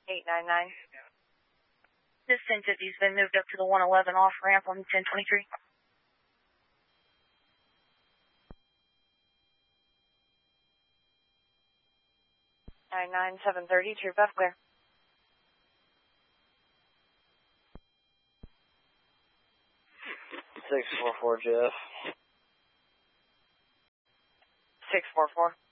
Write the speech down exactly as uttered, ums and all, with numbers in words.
eight nine nine. This ten fifty's been moved up to the one eleven off ramp on ten twenty-three. nine nine seven thirty, Troop F clear. six four four, Jeff. six four four.